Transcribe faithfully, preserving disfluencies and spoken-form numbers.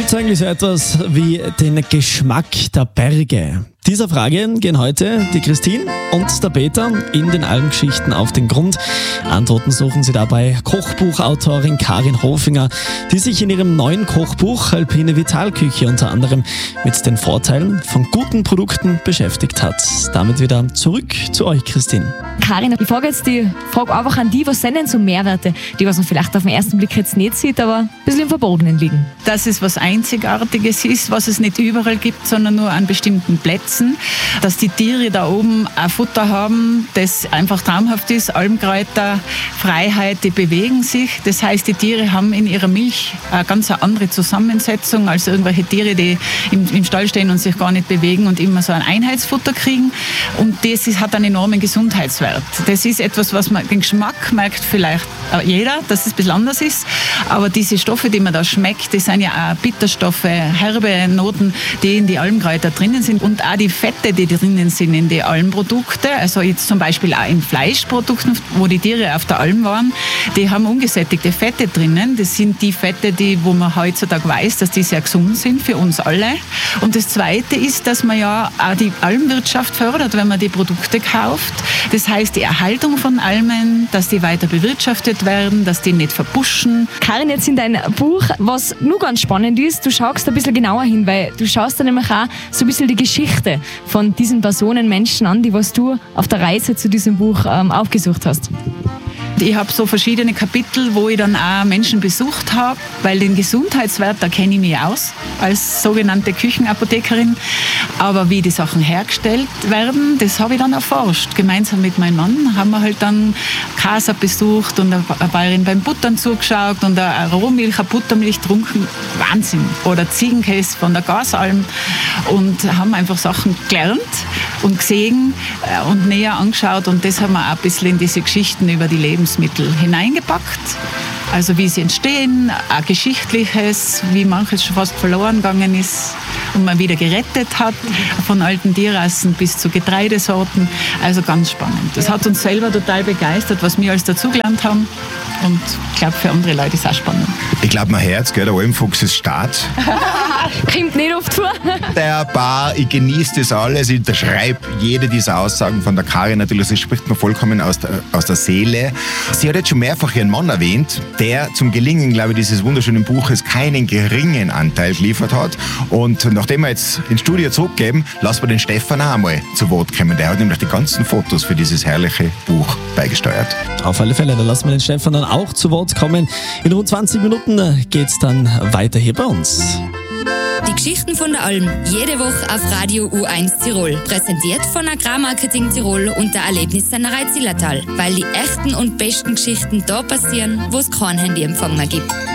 Gibt es eigentlich so etwas wie den Geschmack der Berge? Dieser Frage gehen heute die Christine und der Peter in den Almgeschichten auf den Grund. Antworten suchen sie dabei Kochbuchautorin Karin Hofinger, die sich in ihrem neuen Kochbuch Alpine Vitalküche unter anderem mit den Vorteilen von guten Produkten beschäftigt hat. Damit wieder zurück zu euch, Christine. Karin, ich frage jetzt die Frage einfach an die, was sind denn so Mehrwerte, die was man vielleicht auf den ersten Blick jetzt nicht sieht, aber ein bisschen im Verborgenen liegen? Dass es was Einzigartiges ist, was es nicht überall gibt, sondern nur an bestimmten Plätzen. Dass die Tiere da oben ein Futter haben, das einfach traumhaft ist. Almkräuter, Freiheit, die bewegen sich. Das heißt, die Tiere haben in ihrer Milch eine ganz andere Zusammensetzung als irgendwelche Tiere, die im, im Stall stehen und sich gar nicht bewegen und immer so ein Einheitsfutter kriegen. Und das ist, hat einen enormen Gesundheitswert. Das ist etwas, was man, den Geschmack merkt vielleicht jeder, dass es ein bisschen anders ist. Aber diese Stoffe, die man da schmeckt, das sind ja auch Bitterstoffe, herbe Noten, die in die Almkräuter drinnen sind. Und auch die Fette, die drinnen sind in die Almprodukte, also jetzt zum Beispiel auch in Fleischprodukten, wo die Tiere auf der Alm waren, die haben ungesättigte Fette drinnen. Das sind die Fette, die, wo man heutzutage weiß, dass die sehr gesund sind für uns alle. Und das Zweite ist, dass man ja auch die Almwirtschaft fördert, wenn man die Produkte kauft. Das heißt, die Erhaltung von Almen, dass die weiter bewirtschaftet werden, dass die nicht verbuschen. Karin, jetzt in deinem Buch, was nur ganz spannend ist, du schaust ein bisschen genauer hin, weil du schaust dann nämlich auch so ein bisschen die Geschichte von diesen Personen, Menschen an, die was du auf der Reise zu diesem Buch ähm, aufgesucht hast. Ich habe so verschiedene Kapitel, wo ich dann auch Menschen besucht habe, weil den Gesundheitswert, da kenne ich mich aus, als sogenannte Küchenapothekerin. Aber wie die Sachen hergestellt werden, das habe ich dann erforscht. Gemeinsam mit meinem Mann haben wir halt dann Casa besucht und eine Bäuerin beim Buttern zugeschaut und eine Rohmilch, eine Buttermilch getrunken. Wahnsinn. Oder Ziegenkäse von der Gasalm. Und haben einfach Sachen gelernt und gesehen und näher angeschaut. Und das haben wir auch ein bisschen in diese Geschichten über die Lebensmittel hineingepackt. Also wie sie entstehen, ein Geschichtliches, wie manches schon fast verloren gegangen ist und man wieder gerettet hat, von alten Tierrassen bis zu Getreidesorten. Also ganz spannend. Das hat uns selber total begeistert, was wir alles dazugelernt haben. Und ich glaube, für andere Leute ist es auch spannend. Ich glaube, mein Herz, gell, der Almfuchs ist stark. Kommt nicht oft vor. Der Bar, ich genieße das alles, ich unterschreibe jede dieser Aussagen von der Karin natürlich, das spricht mir vollkommen aus der, aus der Seele. Sie hat jetzt schon mehrfach ihren Mann erwähnt, der zum Gelingen, glaube ich, dieses wunderschönen Buches keinen geringen Anteil geliefert hat. Und nachdem wir jetzt ins Studio zurückgeben, lassen wir den Stefan auch einmal zu Wort kommen. Der hat nämlich die ganzen Fotos für dieses herrliche Buch beigesteuert. Auf alle Fälle, da lassen wir den Stefan dann auch zu Wort kommen. In rund zwanzig Minuten geht's dann weiter hier bei uns. Die Geschichten von der Alm, jede Woche auf Radio U eins Tirol. Präsentiert von Agrarmarketing Tirol und der Erlebnissennerei Zillertal. Weil die echten und besten Geschichten da passieren, wo es kein Handyempfang mehr gibt.